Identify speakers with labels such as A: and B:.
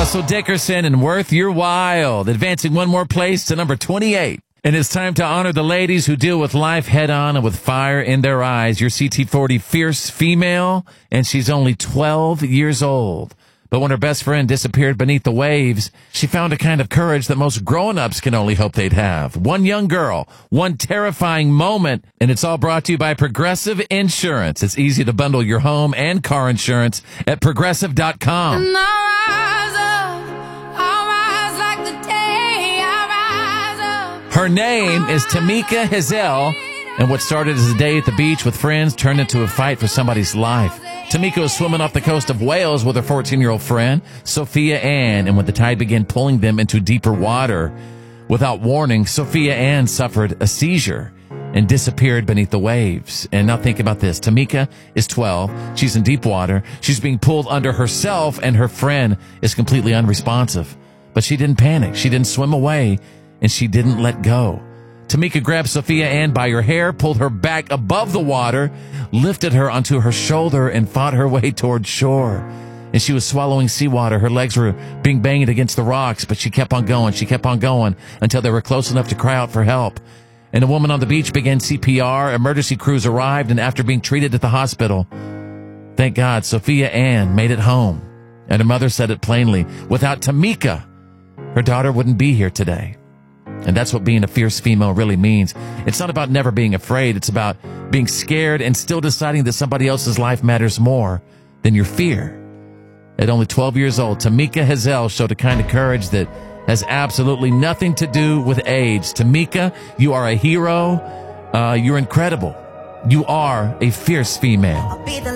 A: Russell Dickerson and Worth Your While, advancing one more place to number 28. And it's time to honor the ladies who deal with life head on and with fire in their eyes. Your CT40 fierce female, and she's only 12 years old. But when her best friend disappeared beneath the waves, she found a kind of courage that most grown-ups can only hope they'd have. One young girl, one terrifying moment, and it's all brought to you by Progressive Insurance. It's easy to bundle your home and car insurance at Progressive.com.
B: And I rise like the day I rise up.
A: Her name is Tamika Hazel, and what started as a day at the beach with friends turned into a fight for somebody's life. Tamika was swimming off the coast of Wales with her 14-year-old friend, Sophia Ann, and when the tide began pulling them into deeper water, without warning, Sophia Ann suffered a seizure and disappeared beneath the waves. And now think about this. Tamika is 12. She's in deep water. She's being pulled under herself, and her friend is completely unresponsive. But she didn't panic. She didn't swim away, and she didn't let go. Tamika grabbed Sophia Ann by her hair, pulled her back above the water, lifted her onto her shoulder, and fought her way toward shore. And she was swallowing seawater. Her legs were being banged against the rocks, but she kept on going. She kept on going until they were close enough to cry out for help. And a woman on the beach began CPR. Emergency crews arrived, and after being treated at the hospital, thank God, Sophia Ann made it home. And her mother said it plainly. Without Tamika, her daughter wouldn't be here today. And that's what being a fierce female really means. It's not about never being afraid. It's about being scared and still deciding that somebody else's life matters more than your fear. At only 12 years old, Tamika Hazel showed a kind of courage that has absolutely nothing to do with age. Tamika, you are a hero. You're incredible. You are a fierce female.